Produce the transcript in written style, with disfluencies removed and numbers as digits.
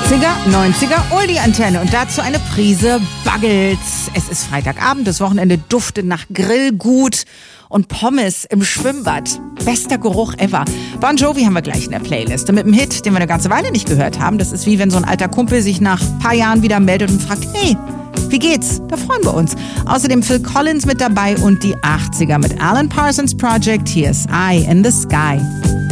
80er, 90er, Oldie-Antenne und dazu eine Prise Buggles. Es ist Freitagabend, das Wochenende duftet nach Grillgut und Pommes im Schwimmbad. Bester Geruch ever. Bon Jovi haben wir gleich in der Playlist. Und mit dem Hit, den wir eine ganze Weile nicht gehört haben, das ist wie wenn so ein alter Kumpel sich nach ein paar Jahren wieder meldet und fragt, hey, wie geht's? Da freuen wir uns. Außerdem Phil Collins mit dabei und die 80er mit Alan Parsons Project. Hier ist Eye in the Sky.